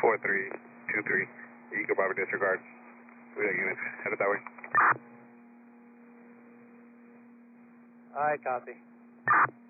4323. Eagle Bravo disregard. We got units headed that way. Alright, copy.